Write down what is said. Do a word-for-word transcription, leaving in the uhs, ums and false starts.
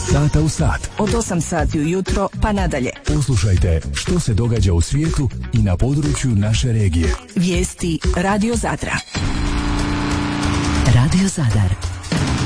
sata u sat. Od osam sati ujutro pa nadalje. Poslušajte što se događa u svijetu i na području naše regije. Vijesti Radio Zadra. Radio Zadar.